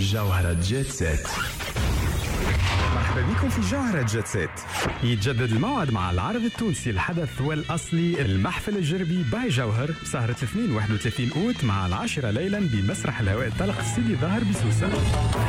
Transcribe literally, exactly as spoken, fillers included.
جوهرة جيت سيت. مرحبا بكم في جوهرة جيت سيت. يتجدد الموعد مع العرض التونسي الحدث والأصلي المحفل الجربي باي جوهر سهرة الاثنين واحد وثلاثين أوت مع العاشرة ليلا بمسرح الهواء الطلق السيدي ظاهر بسوسة.